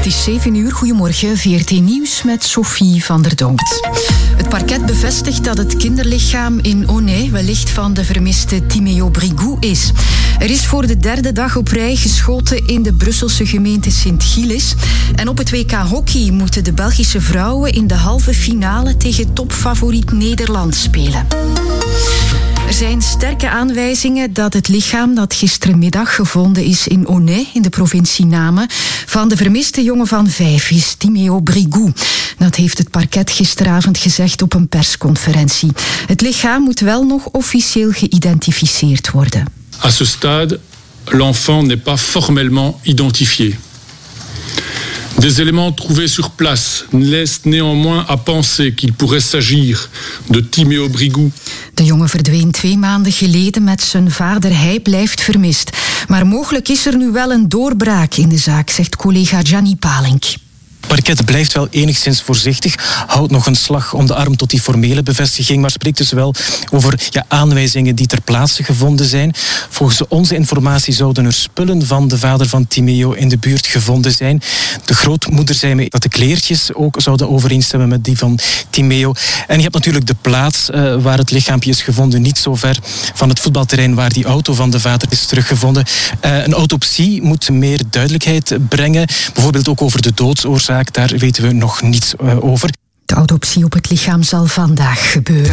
is 7:00. Goedemorgen, VRT Nieuws met Sophie van der Donkt. Het parket bevestigt dat het kinderlichaam in Aunay wellicht van de vermiste Timéo Brigou is. Er is voor de derde dag op rij geschoten in de Brusselse gemeente Sint-Gilles. En op het WK Hockey moeten de Belgische vrouwen in de halve finale tegen topfavoriet Nederland spelen. Er zijn sterke aanwijzingen dat het lichaam dat gistermiddag gevonden is in Aunay, in de provincie Namen, van de vermiste jongen van 5 is, Timéo Brigou. Dat heeft het parket gisteravond gezegd op een persconferentie. Het lichaam moet wel nog officieel geïdentificeerd worden. À ce stade, l'enfant n'est pas formellement identifié. Des éléments trouvés sur place laissent néanmoins à penser qu'il pourrait s'agir de Timéo Brigou. De jongen verdween 2 maanden geleden met zijn vader. Hij blijft vermist. Maar mogelijk is er nu wel een doorbraak in de zaak, zegt collega Gianni Palink. Het parket blijft wel enigszins voorzichtig, houdt nog een slag om de arm tot die formele bevestiging, maar spreekt dus wel over aanwijzingen die ter plaatse gevonden zijn. Volgens onze informatie zouden er spullen van de vader van Timéo in de buurt gevonden zijn. De grootmoeder zei mij dat de kleertjes ook zouden overeenstemmen met die van Timéo. En je hebt natuurlijk de plaats waar het lichaampje is gevonden, niet zo ver van het voetbalterrein waar die auto van de vader is teruggevonden. Een autopsie moet meer duidelijkheid brengen, bijvoorbeeld ook over de doodsoorzaak. Daar weten we nog niets over. De autopsie op het lichaam zal vandaag gebeuren.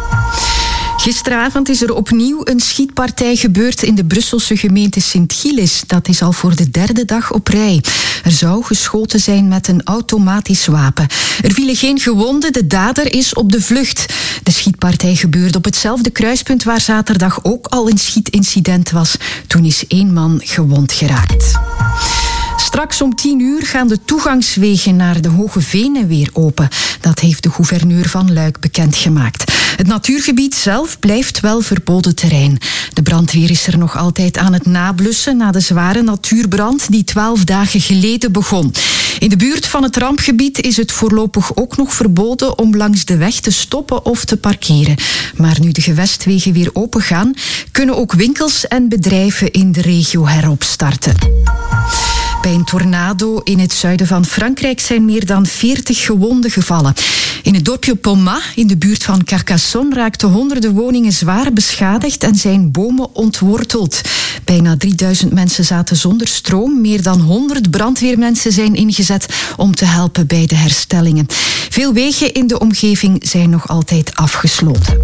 Gisteravond is er opnieuw een schietpartij gebeurd in de Brusselse gemeente Sint-Gilles. Dat is al voor de derde dag op rij. Er zou geschoten zijn met een automatisch wapen. Er vielen geen gewonden, de dader is op de vlucht. De schietpartij gebeurde op hetzelfde kruispunt waar zaterdag ook al een schietincident was. Toen is 1 man gewond geraakt. Straks om 10:00 gaan de toegangswegen naar de Hoge Venen weer open. Dat heeft de gouverneur van Luik bekendgemaakt. Het natuurgebied zelf blijft wel verboden terrein. De brandweer is er nog altijd aan het nablussen na de zware natuurbrand die 12 dagen geleden begon. In de buurt van het rampgebied is het voorlopig ook nog verboden om langs de weg te stoppen of te parkeren. Maar nu de gewestwegen weer open gaan, kunnen ook winkels en bedrijven in de regio heropstarten. Bij een tornado in het zuiden van Frankrijk zijn meer dan 40 gewonden gevallen. In het dorpje Pomat, in de buurt van Carcassonne, raakten honderden woningen zwaar beschadigd en zijn bomen ontworteld. Bijna 3000 mensen zaten zonder stroom. Meer dan 100 brandweermensen zijn ingezet om te helpen bij de herstellingen. Veel wegen in de omgeving zijn nog altijd afgesloten.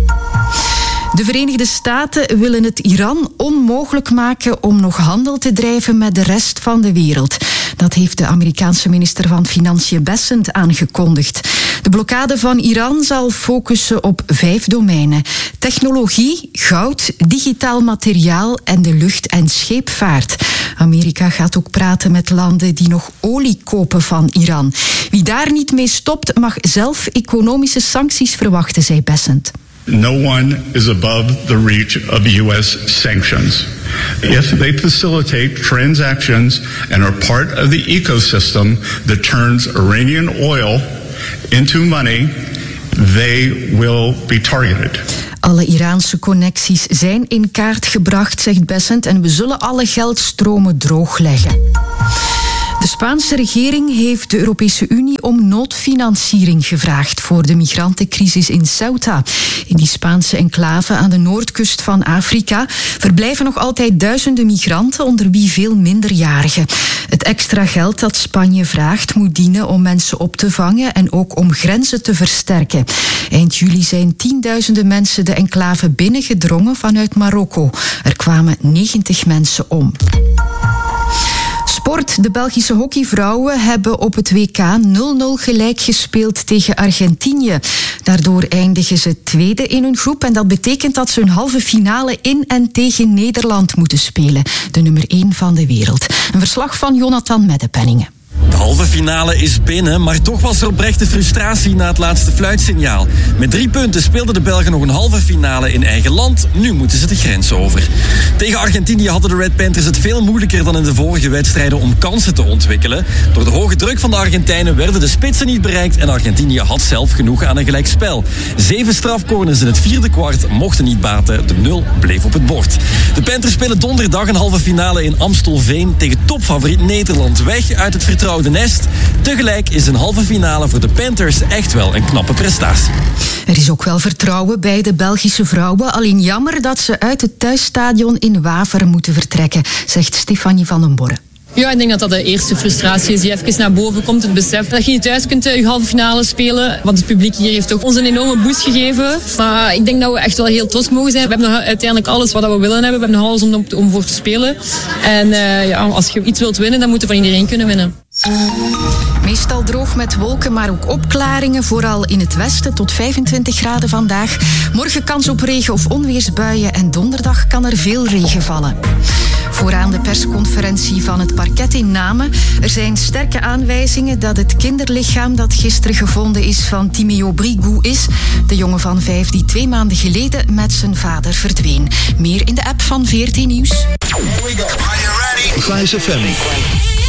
De Verenigde Staten willen het Iran onmogelijk maken om nog handel te drijven met de rest van de wereld. Dat heeft de Amerikaanse minister van Financiën Bessent aangekondigd. De blokkade van Iran zal focussen op 5 domeinen: technologie, goud, digitaal materiaal en de lucht- en scheepvaart. Amerika gaat ook praten met landen die nog olie kopen van Iran. Wie daar niet mee stopt, mag zelf economische sancties verwachten, zei Bessent. No one is above the reach of U.S. sanctions. If they facilitate transactions and are part of the ecosystem that turns Iranian oil into money, they will be targeted. Alle Iraanse connecties zijn in kaart gebracht, zegt Bessent, en we zullen alle geldstromen droogleggen. De Spaanse regering heeft de Europese Unie om noodfinanciering gevraagd voor de migrantencrisis in Ceuta. In die Spaanse enclave aan de noordkust van Afrika verblijven nog altijd duizenden migranten, onder wie veel minderjarigen. Het extra geld dat Spanje vraagt moet dienen om mensen op te vangen en ook om grenzen te versterken. Eind juli zijn tienduizenden mensen de enclave binnengedrongen vanuit Marokko. Er kwamen 90 mensen om. Sport. De Belgische hockeyvrouwen hebben op het WK 0-0 gelijk gespeeld tegen Argentinië. Daardoor eindigen ze tweede in hun groep en dat betekent dat ze hun halve finale in en tegen Nederland moeten spelen. De nummer 1 van de wereld. Een verslag van Jonathan Meddepenningen. De halve finale is binnen, maar toch was er oprechte frustratie na het laatste fluitsignaal. Met 3 punten speelden de Belgen nog een halve finale in eigen land. Nu moeten ze de grens over. Tegen Argentinië hadden de Red Panthers het veel moeilijker dan in de vorige wedstrijden om kansen te ontwikkelen. Door de hoge druk van de Argentijnen werden de spitsen niet bereikt en Argentinië had zelf genoeg aan een gelijkspel. 7 strafcorners in het 4e kwart mochten niet baten. De 0 bleef op het bord. De Panthers spelen donderdag een halve finale in Amstelveen tegen topfavoriet Nederland. Weg uit het vertrouwde de nest. Tegelijk is een halve finale voor de Panthers echt wel een knappe prestatie. Er is ook wel vertrouwen bij de Belgische vrouwen. Alleen jammer dat ze uit het thuisstadion in Waveren moeten vertrekken, zegt Stefanie van den Borre. Ja, ik denk dat dat de eerste frustratie is die even naar boven komt. Het besef dat je niet thuis kunt je halve finale spelen. Want het publiek hier heeft ook ons een enorme boost gegeven. Maar ik denk dat we echt wel heel trots mogen zijn. We hebben nog uiteindelijk alles wat we willen hebben. We hebben nog alles om voor te spelen. En als je iets wilt winnen, dan moet je van iedereen kunnen winnen. Meestal droog met wolken, maar ook opklaringen. Vooral in het westen tot 25 graden vandaag. Morgen kans op regen- of onweersbuien. En donderdag kan er veel regen vallen. Vooraan de persconferentie van het parket in Namen. Er zijn sterke aanwijzingen dat het kinderlichaam dat gisteren gevonden is van Timeo Brigou is. De jongen van 5 die 2 maanden geleden met zijn vader verdween. Meer in de app van VRT Nieuws. Here we go. Are you ready? Grijze FM.